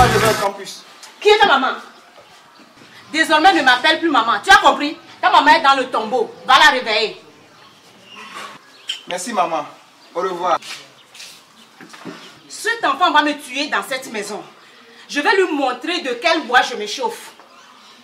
je vais au campus. Qui est ta maman? Désormais, ne m'appelle plus maman. Tu as compris? Ta maman est dans le tombeau. Va la réveiller. Merci maman. Au revoir. Cet enfant va me tuer dans cette maison. Je vais lui montrer de quel bois je m'échauffe.